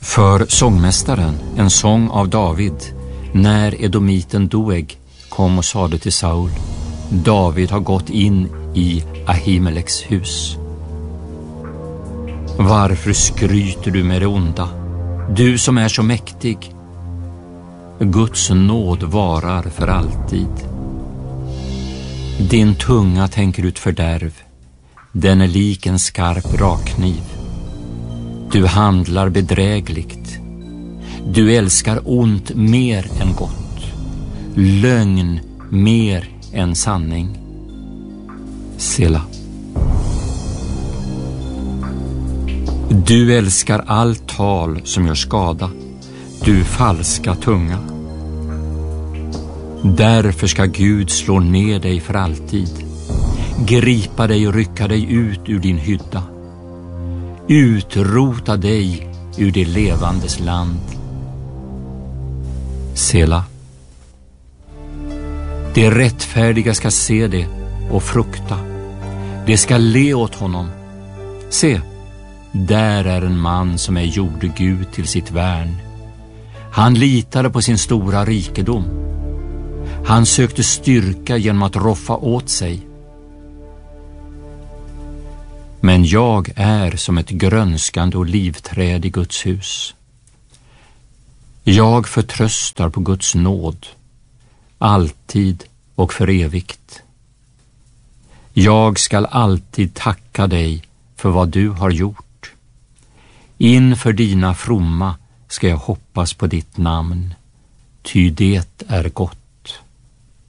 För sångmästaren, en sång av David, när edomiten Doeg kom och sade till Saul: David har gått in i Ahimeleks hus. Varför skryter du med det onda, du som är så mäktig? Guds nåd varar för alltid. Din tunga tänker ut fördärv, den är lik en skarp rakkniv. Du handlar bedrägligt, du älskar ont mer än gott, lögn mer än sanning. Sela. Du älskar allt tal som gör skada, du falska tunga. Därför ska Gud slå ner dig för alltid, gripa dig och rycka dig ut ur din hydda, utrota dig ur det levandes land. Sela. De rättfärdiga ska se det och frukta, de ska le åt honom. Se, där är en man som är gjorde Gud till sitt värn. Han litade på sin stora rikedom. Han sökte styrka genom att roffa åt sig. Men jag är som ett grönskande olivträd i Guds hus. Jag förtröstar på Guds nåd, alltid och för evigt. Jag skall alltid tacka dig för vad du har gjort. Inför dina fromma ska jag hoppas på ditt namn, ty det är gott.